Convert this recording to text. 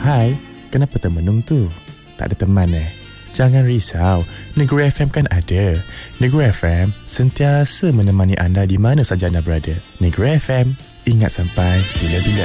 Hai, kenapa termenung tu? Tak ada teman Jangan risau, Negeri FM kan ada. Negeri FM sentiasa menemani anda di mana saja anda berada. Negeri FM, ingat sampai bila-bila.